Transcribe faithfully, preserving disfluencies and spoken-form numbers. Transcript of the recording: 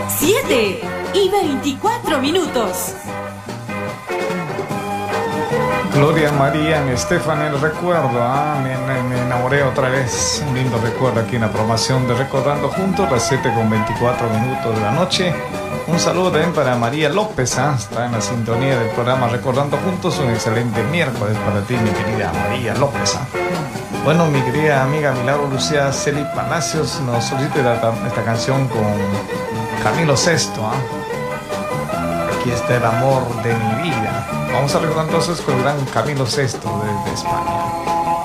siete y veinticuatro minutos. Gloria María en Estefan, el recuerdo, ah, me, me, me enamoré otra vez. Un lindo recuerdo aquí en la programación de Recordando Juntos, las siete con veinticuatro minutos de la noche. Un saludo también para María López, ¿ah? Está en la sintonía del programa Recordando Juntos. Un excelente miércoles para ti, mi querida María López, ¿ah? Bueno, mi querida amiga Milagro Lucía Celi Palacios nos solicita esta canción con Camilo Sesto, ¿ah? Aquí está el amor de mi vida. Vamos a recordar entonces con el gran Camilo Sesto de, de España.